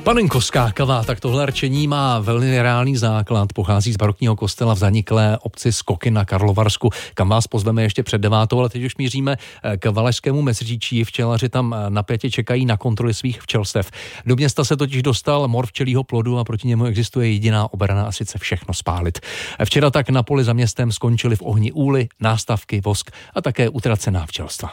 Panenko skákavá, tak tohle rčení má velmi reálný základ, pochází z barokního kostela v zaniklé obci Skoky na Karlovarsku, kam vás pozveme ještě před 9, ale teď už míříme k Valašskému Meziříčí. Včelaři tam napětě čekají na kontroly svých včelstev. Do města se totiž dostal mor včelího plodu a proti němu existuje jediná obrana, a sice všechno spálit. Včera tak na poli za městem skončili v ohni úly, nástavky, vosk a také utracená včelstva.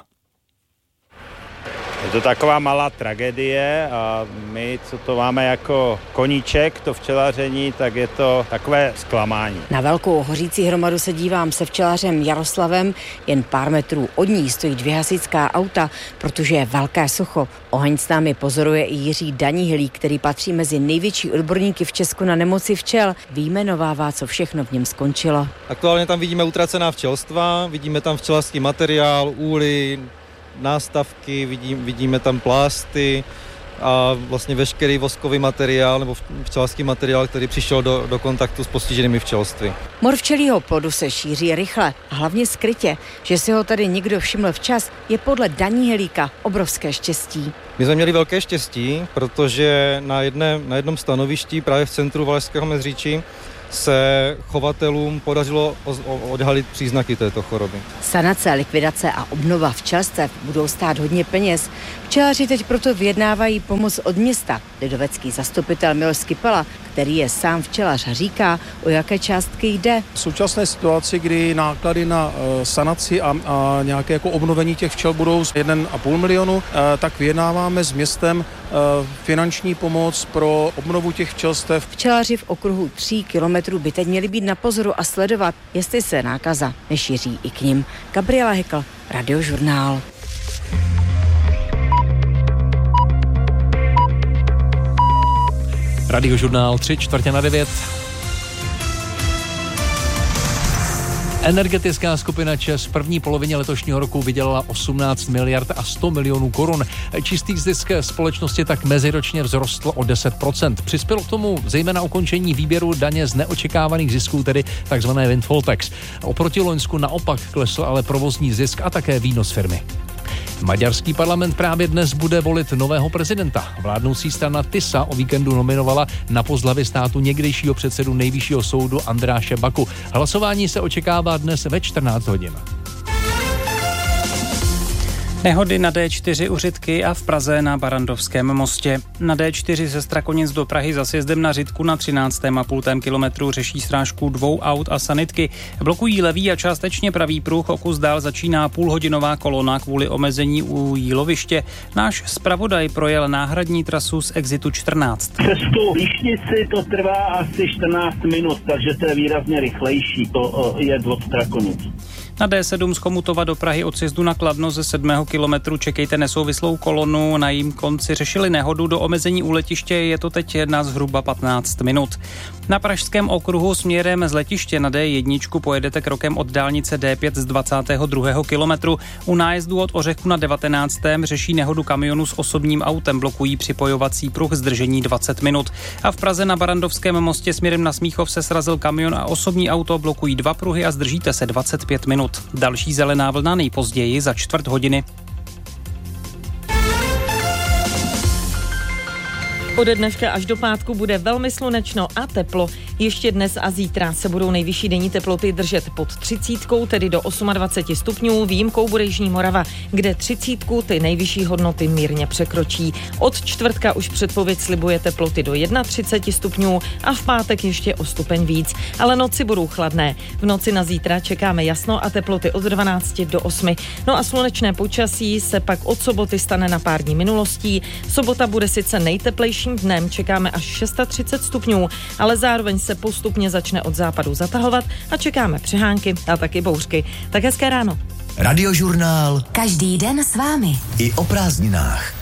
Je to taková malá tragédie a my, co to máme jako koníček, to včelaření, tak je to takové zklamání. Na velkou hořící hromadu se dívám se včelařem Jaroslavem. Jen pár metrů od ní stojí 2 hasičská auta, protože je velké sucho. Oheň s námi pozoruje i Jiří Danihilík, který patří mezi největší odborníky v Česku na nemoci včel. Vyjmenovává, co všechno v něm skončilo. Aktuálně tam vidíme utracená včelstva, vidíme tam včelařský materiál, úly, nástavky, vidíme tam plásty a vlastně veškerý voskový materiál nebo včelařský materiál, který přišel do kontaktu s postiženými včelstvy. Mor včelího plodu se šíří rychle a hlavně skrytě. Že si ho tady někdo všiml včas, je podle Danihilíka obrovské štěstí. My jsme měli velké štěstí, protože na jednom stanovišti právě v centru Valašského Meziříčí se chovatelům podařilo odhalit příznaky této choroby. Sanace, likvidace a obnova včelstev budou stát hodně peněz. Včelaři teď proto vyjednávají pomoc od města. Lidovecký zastupitel Miloš Skypala, který je sám včelař, říká, o jaké částky jde. V současné situaci, kdy náklady na sanaci a nějaké jako obnovení těch včel budou 1,5 milionu, tak vyjednáváme s městem finanční pomoc pro obnovu těch včelstev. Včelaři v okruhu 3 kilometrů by teď měli být na pozoru a sledovat, jestli se nákaza nešíří i k nim. Gabriela Hykl, Radiožurnál. Radiožurnál 8:45. Energetická skupina ČEZ v první polovině letošního roku vydělala 18 miliard a 100 milionů korun. Čistý zisk společnosti tak meziročně vzrostl o 10%. Přispělo k tomu zejména ukončení výběru daně z neočekávaných zisků, tedy takzvané windfall tax. Oproti loňsku naopak klesl ale provozní zisk a také výnos firmy. Maďarský parlament právě dnes bude volit nového prezidenta. Vládnoucí strana TISA o víkendu nominovala na post hlavy státu někdejšího předsedu Nejvyššího soudu Andráše Baku. Hlasování se očekává dnes ve 14 hodin. Nehody na D4 u Řitky a v Praze na Barrandovském mostě. Na D4 ze Strakonic do Prahy za sjezdem na Řitku na 13,5 kilometru řeší srážku 2 aut a sanitky. Blokují levý a částečně pravý pruh, o kus dál začíná půlhodinová kolona kvůli omezení u jíloviště. Náš zpravodaj projel náhradní trasu z exitu 14. Přes tu Líšnici to trvá asi 14 minut, takže to je výrazně rychlejší, to je od Strakonic. Na D7 z Chomutova do Prahy od sjezdu na Kladno ze 7. kilometru čekejte nesouvislou kolonu, na jím konci řešili nehodu, do omezení u letiště je to teď na zhruba 15 minut. Na pražském okruhu směrem z letiště na D1 pojedete krokem od dálnice D5 z 22. kilometru. U nájezdu od Ořechu na 19. řeší nehodu kamionu s osobním autem, blokují připojovací pruh, zdržení 20 minut. A v Praze na Barrandovském mostě směrem na Smíchov se srazil kamion a osobní auto, blokují 2 pruhy a zdržíte se 25 minut. Další zelená vlna nejpozději za 1/4 hodiny. Ode dneška až do pátku bude velmi slunečno a teplo. Ještě dnes a zítra se budou nejvyšší denní teploty držet pod 30, tedy do 28 stupňů. Výjimkou bude Jižní Morava, kde 30 ty nejvyšší hodnoty mírně překročí. Od čtvrtka už předpověď slibuje teploty do 31 stupňů a v pátek ještě o stupeň víc. Ale noci budou chladné. V noci na zítra čekáme jasno a teploty od 12 do 8. No a slunečné počasí se pak od soboty stane na pár dní minulostí. Sobota bude sice nejteplejším dnem, čekáme až 630 stupňů, ale zároveň se postupně začne od západu zatahovat a čekáme přehánky a taky bouřky. Tak hezké ráno. Radiožurnál. Každý den s vámi. I o prázdninách.